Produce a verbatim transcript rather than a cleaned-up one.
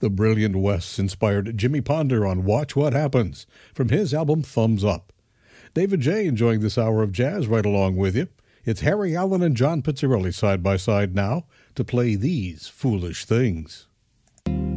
The Brilliant West inspired Jimmy Ponder on Watch What Happens from his album Thumbs Up. David J. enjoying this hour of jazz right along with you. It's Harry Allen and John Pizzarelli side by side now to play These Foolish Things.